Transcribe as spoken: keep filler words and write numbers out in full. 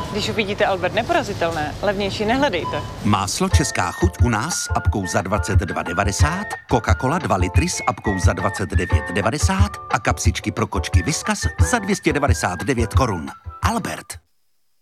Když uvidíte Albert neporazitelné, levnější nehledejte. Máslo Česká chuť u nás s apkou za dvacet dva devadesát, Coca-Cola dva litry s apkou za dvacet devět devadesát a kapsičky pro kočky Whiskas za dvě stě devadesát devět korun. Albert.